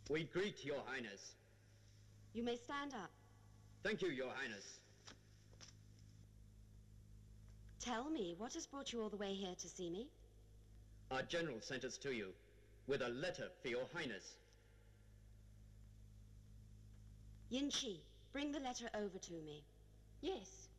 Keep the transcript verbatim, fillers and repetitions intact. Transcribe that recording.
We greet Your Highness. You may stand up. Thank you, Your Highness. Tell me, what has brought you all the way here to see me? Our general sent us to you with a letter for Your Highness. Yin Chi, bring the letter over to me. Yes.